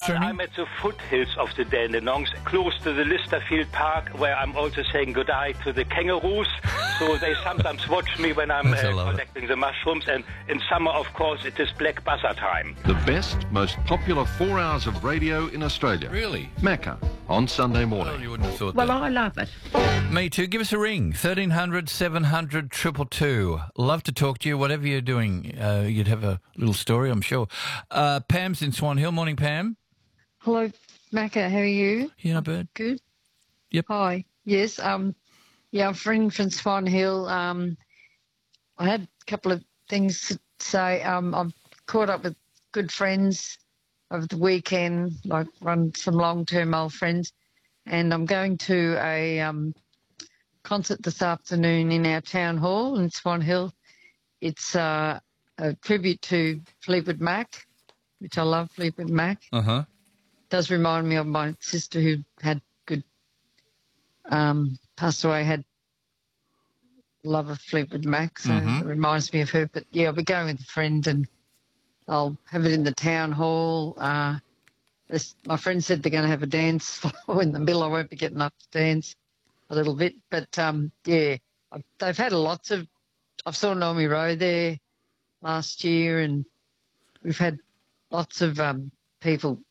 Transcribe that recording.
streaming? I'm at the foothills of the Dandenongs, close to the Listerfield Park, where I'm also saying goodbye to the kangaroos. So they sometimes watch me when I'm collecting the mushrooms. And in summer, of course, it is black buzzer time. The best, most popular 4 hours of radio in Australia. Really? Macca on Sunday morning. Well, you wouldn't have thought Well, that. I love it. Me too. Give us a ring. 1300 700 222. Love to talk to you. Whatever you're doing, you'd have a little story, I'm sure. Pam's in Swan Hill. Morning, Pam. Hello, Macca. How are you? Yeah, not bad. Good. Yep. Hi. Yes. Yeah, I'm from Swan Hill. I had a couple of things to say. I've caught up with good friends over the weekend, like some long-term old friends, and I'm going to a concert this afternoon in our town hall in Swan Hill. It's a tribute to Fleetwood Mac, which I love, Fleetwood Mac. Uh-huh. Does remind me of my sister who had passed away, had love of Fleetwood Mac, so it reminds me of her. But yeah, I'll be going with a friend and I'll have it in the town hall. My friend said they're going to have a dance floor in the middle. I won't be getting up to dance a little bit, but yeah, they've had lots of. I saw Naomi Rowe there last year, and we've had lots of people